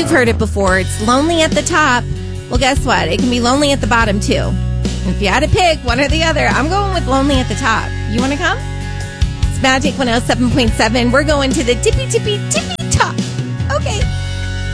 you've heard it before. It's lonely at the top. Well, guess what? It can be lonely at the bottom, too. And if you had to pick one or the other, I'm going with lonely at the top. You want to come? It's Magic 107.7. We're going to the tippy top.